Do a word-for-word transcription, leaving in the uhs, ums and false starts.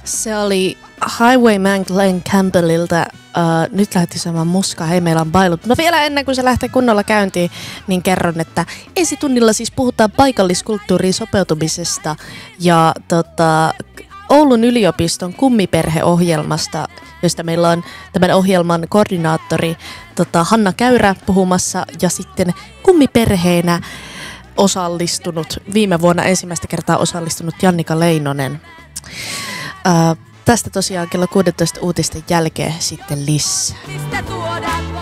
Se oli Highwayman Glenn Campbellilta. Uh, nyt lähti saamaan muskaa. Hei, meillä on bailut. No vielä ennen kuin se lähtee kunnolla käyntiin, niin kerron, että esitunnilla siis puhutaan paikalliskulttuuriin sopeutumisesta ja tota, Oulun yliopiston kummiperheohjelmasta, josta meillä on tämän ohjelman koordinaattori tota, Hanna Käyrä puhumassa ja sitten kummiperheenä osallistunut, viime vuonna ensimmäistä kertaa osallistunut Jannika Leinonen. Uh, tästä tosiaan kello kuusitoista uutisten jälkeen sitten lisää.